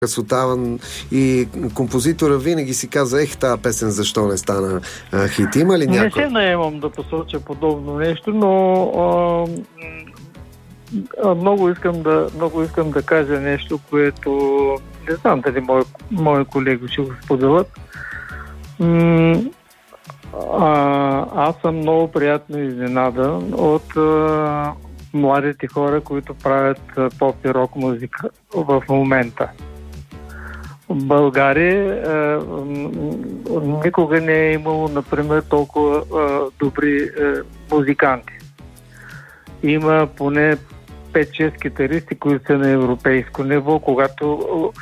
красота и композитора винаги си каза, тази песен защо не стана хит? Има ли някой? Не се наемам да посоча подобно нещо, но много искам да кажа нещо, което не знам дали мои колеги ще го споделят. Аз съм много приятно изненадан от младите хора, които правят поп и рок музика в момента. В България никога не е имало, например, толкова добри музиканти. Има поне 5-6 китаристи, които са на европейско ниво, когато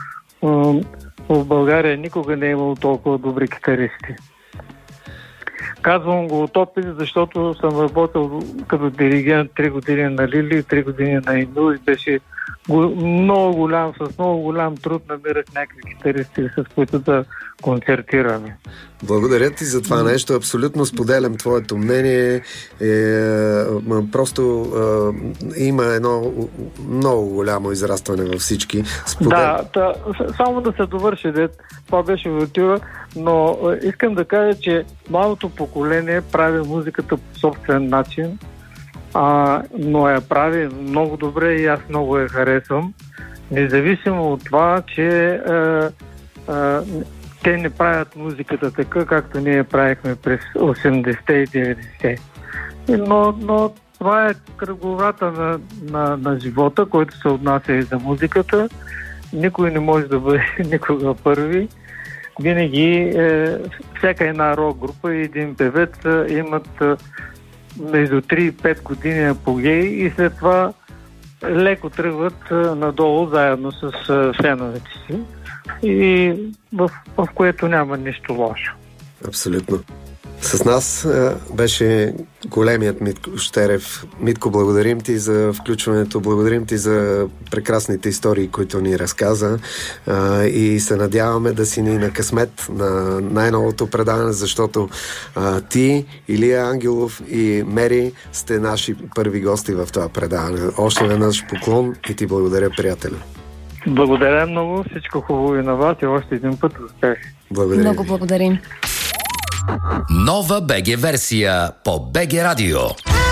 в България никога не е имало толкова добри китаристи. Казвам го от опит, защото съм работил като диригент 3 години на Лили, 3 години на Инду и беше с много голям труд намирах някакви китаристи, с които да концертираме. Благодаря ти за това нещо. Абсолютно споделям твоето мнение. Просто има едно много голямо израстване във всички. Само да се довърши, това беше увертюра, но искам да кажа, че младото поколение прави музиката по собствен начин, но я прави много добре и аз много я харесвам. Независимо от това, че те не правят музиката така, както ние правихме през 80-те и 90-те. Но това е кръговрата на живота, който се отнася и за музиката. Никой не може да бъде никога първи. Винаги всяка една рок група и един певец имат между 3 и 5 години апогей и след това леко тръгват надолу заедно с феновете си. И в което няма нищо лошо. Абсолютно. С нас беше големият Митко Щерев. Митко, благодарим ти за включването, благодарим ти за прекрасните истории, които ни разказа и се надяваме да си ни на късмет на най-новото предаване, защото ти, Илия Ангелов и Мери сте наши първи гости в това предаване. Още веднъж поклон и ти благодаря, приятелю. Благодаря много, всичко хубаво и на вас и още един път успех. Благодаря. Много благодарим. Нова БГ версия по БГ Радио.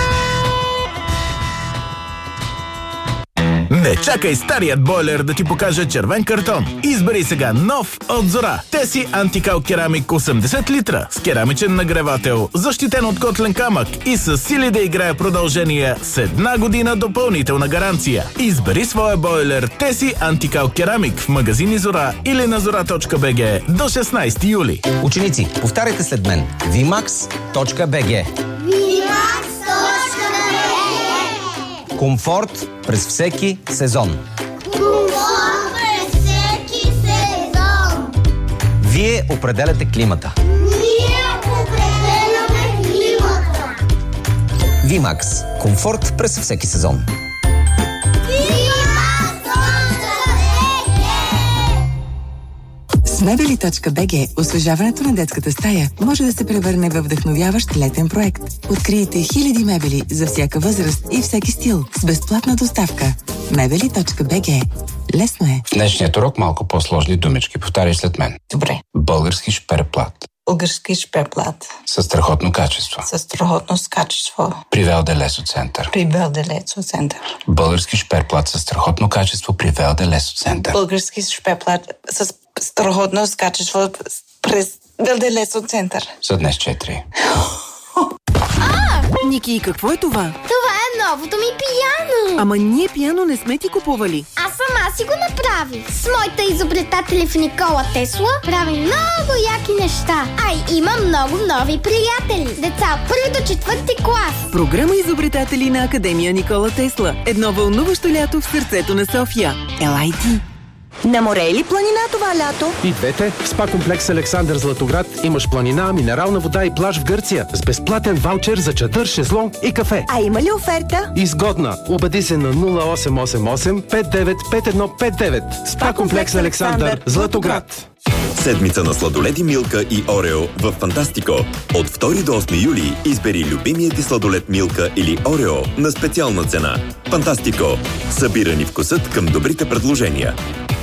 Не чакай старият бойлер да ти покаже червен картон. Избери сега нов от Зора. Теси антикал керамик 80 литра с керамичен нагревател, защитен от котлен камък и с сили да играе продължение с 1 година допълнителна гаранция. Избери своя бойлер Теси антикал керамик в магазини Зора или на zora.bg до 16 юли. Ученици, повтаряйте след мен. vimax.bg. Комфорт през всеки сезон. Комфорт през всеки сезон. Вие определяте климата. Ние определяме климата. Вимакс. Комфорт през всеки сезон. С Мебели.bg освежаването на детската стая може да се превърне във вдъхновяващ летен проект. Открийте хиляди мебели за всяка възраст и всеки стил с безплатна доставка. Мебели.bg. Лесно е. В днешният урок малко по-сложни думички. Повтаряй след мен. Добре. Български шперплат. Български шперплат. Със страхотно качество. Със страхотно качество. При Велде Лесо Център. При Велде Лесо Център. Български шперплат със страхотно качество при Велде Лесо Център. Български шперплат с страхотно качество през Велде Лесо Център. За днес 4. Ники, какво е това? Това е новото ми пияно. Ама ние пияно не сме ти купували. Аз сама си го направих. С моите изобретатели в Никола Тесла прави много яки неща. Има много нови приятели. Деца от 1 до 4 клас. Програма изобретатели на Академия Никола Тесла. Едно вълнуващо лято в сърцето на София. Елай ти! На море или планина това лято? И двете. В СПА комплекс Александър Златоград имаш планина, минерална вода и плаж в Гърция с безплатен ваучер за чадър, шезлонг и кафе. А има ли оферта? Изгодна. Убеди се на 0888 595159. СПА комплекс Александър Златоград. Седмица на сладоледи Милка и Орео в Фантастико. От 2 до 8 юли избери любимият ти сладолед Милка или Орео на специална цена. Фантастико. Събирани вкусът към добрите предложения.